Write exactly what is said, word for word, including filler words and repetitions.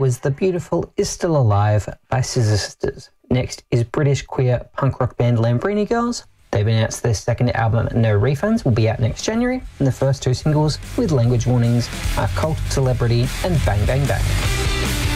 was The Beautiful Is Still Alive by Scissor Sisters. Next is British queer punk rock band Lambrini Girls. They've announced their second album, No Refunds, will be out next January, and the first two singles, with Language Warnings, are Cult of Celebrity and Bang Bang Bang.